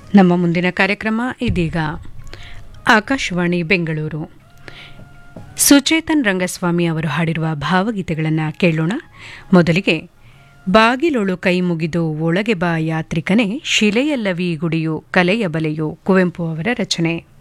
ನಮ್ಮ ಮುಂದಿನ ಕಾರ್ಯಕ್ರಮ ಇದೀಗ. ಆಕಾಶವಾಣಿ ಬೆಂಗಳೂರು. ಸುಚೇತನ್ ರಂಗಸ್ವಾಮಿ ಅವರು ಹಾಡಿರುವ ಭಾವಗೀತೆಗಳನ್ನು ಕೇಳೋಣ. ಮೊದಲಿಗೆ ಬಾಗಿಲೊಳು ಕೈ ಮುಗಿದು ಒಳಗೆ ಬಾ ಯಾತ್ರಿಕನೇ, ಶಿಲೆಯಲ್ಲವೀ ಗುಡಿಯು ಕಲೆಯ ಬಲೆಯು, ಕುವೆಂಪು ಅವರ ರಚನೆ.